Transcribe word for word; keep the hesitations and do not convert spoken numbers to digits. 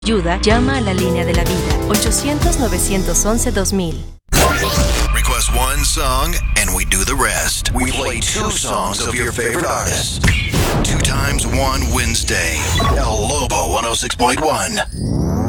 Ayuda, llama a la línea de la vida, ochocientos, novecientos once, dos mil. Request one song and we do the rest. We play two songs of your favorite artist. Two times one Wednesday. El Lobo one oh six point one.